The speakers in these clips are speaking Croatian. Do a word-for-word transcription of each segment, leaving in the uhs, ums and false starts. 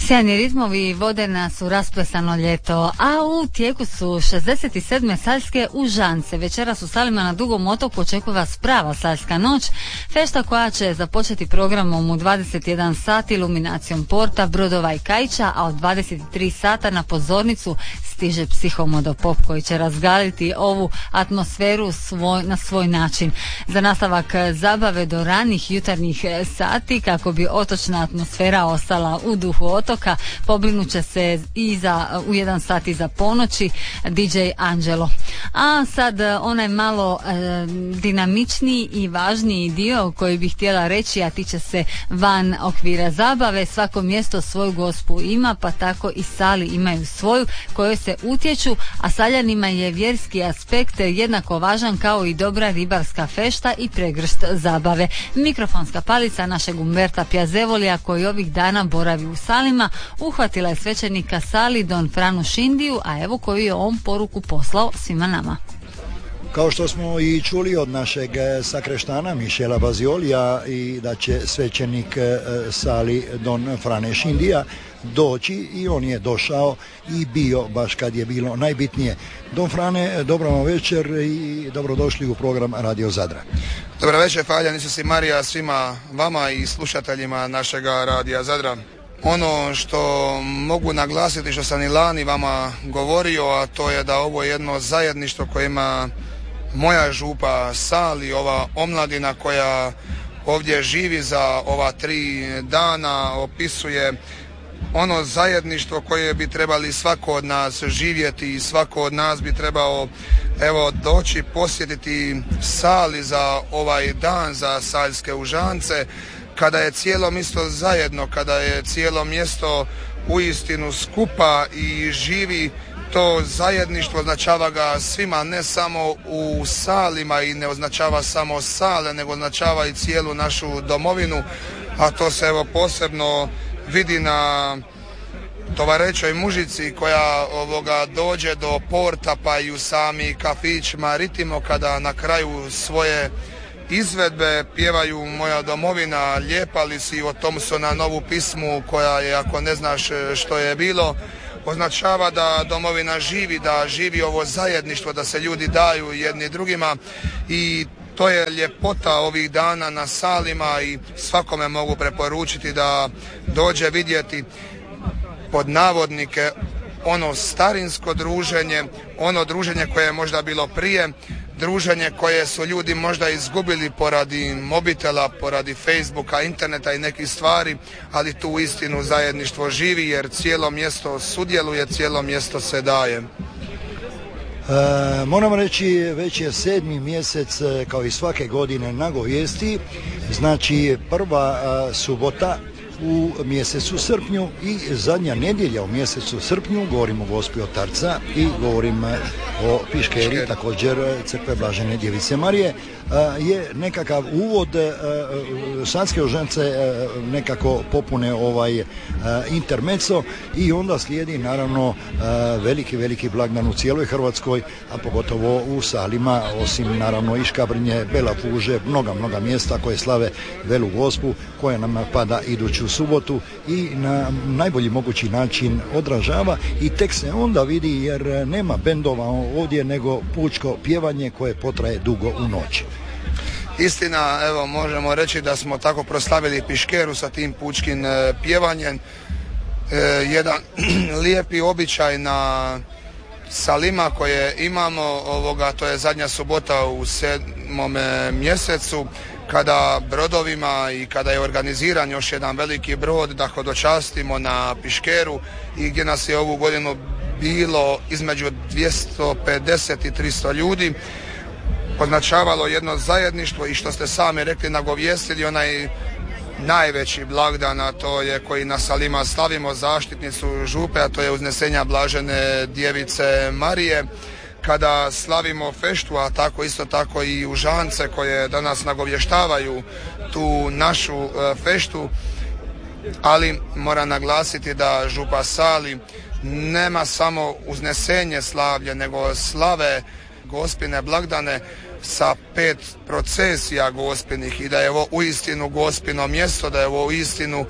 Sjajni ritmovi vode nas u rasplesano ljeto, a u tijeku su šezdeset sedme saljske užance. Večeras u Salima na Dugom otoku očekuje vas prava saljska noć, fešta koja će započeti programom u dvadeset jedan sati iluminacijom porta, brodova i kaića, a od dvadeset tri sata na pozornicu stiže Psihomodopop koji će razgaliti ovu atmosferu svoj, na svoj način. Za nastavak zabave do ranih jutarnjih sati, kako bi otočna atmosfera ostala u duhu otoka, pobrinut će se i za, u jedan sat iza ponoći D J Angelo. A sad onaj malo e, dinamičniji i važniji dio koji bih htjela reći, a tiče se van okvira zabave. Svako mjesto svoju gospu ima, pa tako i sali imaju svoju kojoj se utječu, a saljanima je vjerski aspekt jednako važan kao i dobra ribarska fešta i pregršt zabave. Mikrofonska palica našeg Umberta Pjazevolija, koji ovih dana boravi u Salima, uhvatila je svećenika Sali Don Franu Šindiju, a evo koju je on poruku poslao svima nama. Kao što smo i čuli od našeg sakreštana Mišela Baziolija, i da će svećenik Sali Don Frane Šindija doći, i on je došao i bio baš kad je bilo najbitnije. Don Frane, dobro vam večer i dobrodošli u program Radio Zadra. Dobro večer, Faljan, Isus i Marija, svima vama i slušateljima našega Radija Zadra. Ono što mogu naglasiti, što sam i lani vama govorio, a to je da ovo je jedno zajedništvo koje ima moja župa Sali, ova omladina koja ovdje živi za ova tri dana, opisuje ono zajedništvo koje bi trebali svako od nas živjeti, i svako od nas bi trebao evo doći posjetiti Sali za ovaj dan, za saljske užance, kada je cijelo mjesto zajedno, kada je cijelo mjesto uistinu skupa i živi to zajedništvo, označava ga svima, ne samo u Salima, i ne označava samo Sale, nego označava i cijelu našu domovinu, a to se evo posebno vidi na tovarećoj mužici koja ovoga dođe do porta, pa i u sami kafićima ritimo, kada na kraju svoje izvedbe pjevaju Moja domovina, lijepa li si, o tom su na novu pismu koja je, ako ne znaš što je bilo, označava da domovina živi, da živi ovo zajedništvo, da se ljudi daju jedni drugima, i to je ljepota ovih dana na Salima, i svakome mogu preporučiti da dođe vidjeti pod navodnike ono starinsko druženje, ono druženje koje je možda bilo prije, druženje koje su ljudi možda izgubili poradi mobitela, poradi Facebooka, interneta i nekih stvari, ali tu istinu zajedništvo živi, jer cijelo mjesto sudjeluje, cijelo mjesto se daje. E, moram reći, već je sedmi mjesec, kao i svake godine, nagovijesti, znači prva a, subota u mjesecu srpnju i zadnja nedjelja u mjesecu srpnju, govorim o Gospi od Tarca i govorim o Piškeri, također Crkve Blažene Djevice Marije, je nekakav uvod, saljske užance nekako popune ovaj intermeco, i onda slijedi naravno veliki, veliki blagdan u cijeloj Hrvatskoj, a pogotovo u Salima, osim naravno i Škabrnje, Bela Fuže, mnoga, mnoga mjesta koje slave Velu Gospu, koja nam pada iduću subotu i na najbolji mogući način odražava, i tek se onda vidi, jer nema bendova ovdje nego pučko pjevanje koje potraje dugo u noći. Istina, evo možemo reći da smo tako proslavili Piškeru sa tim pučkim e, pjevanjem. E, jedan lijepi običaj na Salima koje imamo, ovoga, to je zadnja subota u sedmom mjesecu, kada brodovima i kada je organiziran još jedan veliki brod da hodočastimo na Piškeru, i gdje nas je ovu godinu bilo između dvjesto pedeset i tristo ljudi, označavalo jedno zajedništvo, i što ste sami rekli, nagovijestili onaj najveći blagdan, a to je koji na Salima slavimo, zaštitnicu župe, a to je uznesenja Blažene Djevice Marije, kada slavimo feštu, a tako isto tako i užance koje danas nagovještavaju tu našu e, feštu, ali moram naglasiti da župa Sali nema samo uznesenje slavlje, nego slave Gospine blagdane sa pet procesija gospinih, i da je ovo uistinu Gospino mjesto, da je ovo uistinu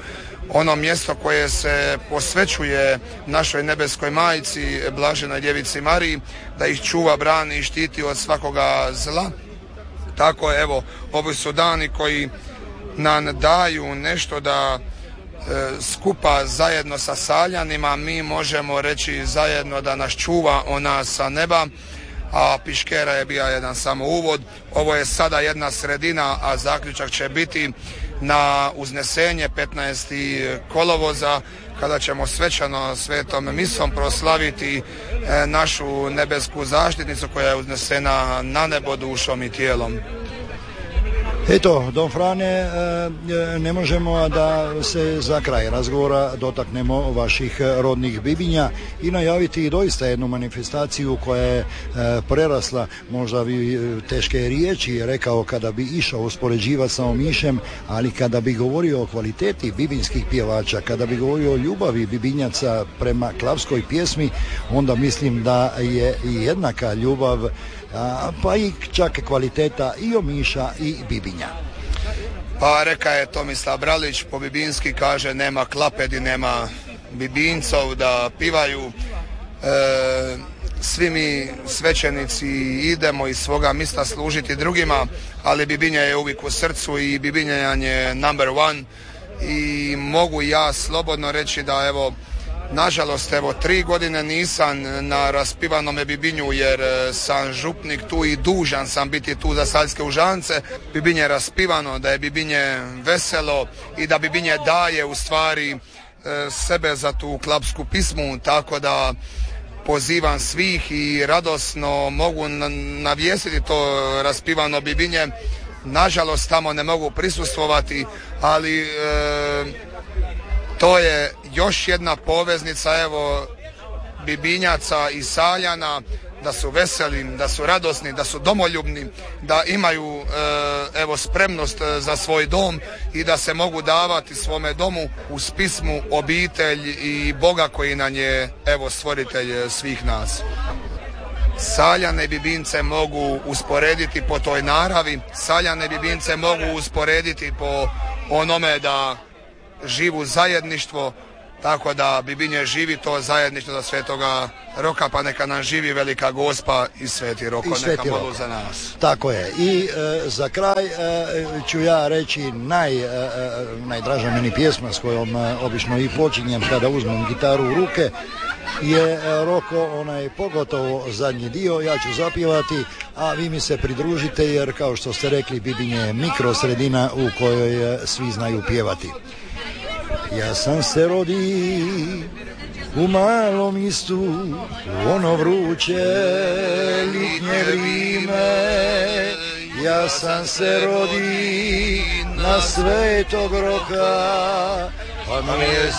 ono mjesto koje se posvećuje našoj nebeskoj majci, blaženoj djevici Mariji, da ih čuva, brani i štiti od svakoga zla. Tako evo, ovi su dani koji nam daju nešto da e, skupa zajedno sa Saljanima mi možemo reći zajedno da nas čuva ona sa neba, a Piškera je bio jedan samo uvod. Ovo je sada jedna sredina, a zaključak će biti na uznesenje petnaestog kolovoza, kada ćemo svečano svetom misom proslaviti e, našu nebesku zaštitnicu koja je uznesena na nebo dušom i tijelom. Eto, Don Frane, ne možemo da se za kraj razgovora dotaknemo vaših rodnih Bibinja i najaviti doista jednu manifestaciju koja je prerasla, možda bi teške riječi rekao kada bi išao uspoređivati sa Omišem, ali kada bi govorio o kvaliteti bibinskih pjevača, kada bi govorio o ljubavi Bibinjaca prema klavskoj pjesmi, onda mislim da je jednaka ljubav, pa i čak kvaliteta i Omiša i Bibinja. Pa reka je Tomislav Bralić, po bibinski kaže nema klapedi, nema bibincov da pivaju. E, svi mi svećenici idemo iz svoga mista služiti drugima, ali Bibinja je uvijek u srcu i Bibinjan je number one i mogu ja slobodno reći da evo, nažalost, evo, tri godine nisam na raspivanome Bibinju jer sam župnik tu i dužan sam biti tu za Saljske Užance. Bibinje je raspivano, da je Bibinje veselo i da Bibinje daje u stvari sebe za tu klapsku pismu, tako da pozivam svih i radosno mogu navijestiti to raspivano Bibinje. Nažalost, tamo ne mogu prisustvovati, ali e, to je još jedna poveznica, evo, Bibinjaca i Saljana, da su veseli, da su radosni, da su domoljubni, da imaju e, evo spremnost za svoj dom i da se mogu davati svome domu uz pismu, obitelj i Boga koji nam je evo stvoritelj svih nas. Saljane i Bibince mogu usporediti po toj naravi, Saljane i Bibince mogu usporediti po onome da živu zajedništvo, tako da Bibinje živi to zajedništvo za Svetoga Roka, pa neka nam živi Velika Gospa i Sveti Roko, i neka molu Roko za nas. Tako je. I e, za kraj e, ću ja reći naj, e, najdraža meni pjesma s kojom e, obično i počinjem kada uzmem gitaru u ruke je e, Roko, onaj pogotovo zadnji dio, ja ću zapjevati, a vi mi se pridružite jer kao što ste rekli Bibinje je mikrosredina u kojoj e, svi znaju pjevati. Ja sam se rodi u malom istu, u ono vruće litnje vrime. Ja sam se rodi na Svetog Roka, pa mi je